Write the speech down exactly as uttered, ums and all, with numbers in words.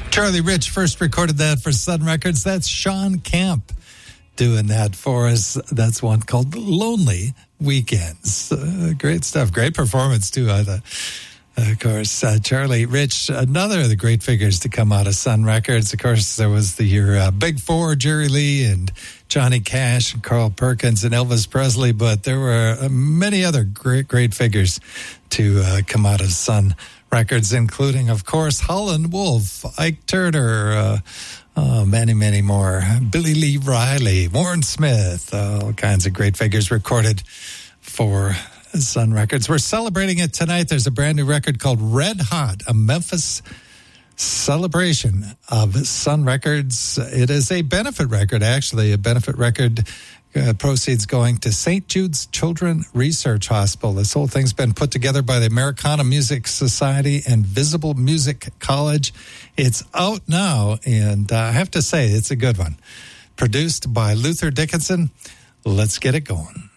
Charlie Rich first recorded that for Sun Records. That's Sean Camp doing that for us. That's one called Lonely Weekends. Uh, great stuff. Great performance, too. I thought. Of course, uh, Charlie Rich, another of the great figures to come out of Sun Records. Of course, there was the your uh, Big Four, Jerry Lee and Johnny Cash and Carl Perkins and Elvis Presley, but there were uh, many other great, great figures to uh, come out of Sun Records, including, of course, Howlin' Wolf, Ike Turner, uh, oh, many, many more. Billy Lee Riley, Warren Smith, uh, all kinds of great figures recorded for Sun Records. We're celebrating it tonight. There's a brand new record called Red Hot, a Memphis celebration of Sun Records. It is a benefit record, actually, a benefit record. Uh, proceeds going to Saint Jude's Children Research Hospital. This whole thing's been put together by the Americana Music Society and Visible Music College. It's out now, and uh, I have to say, it's a good one. Produced by Luther Dickinson. Let's get it going.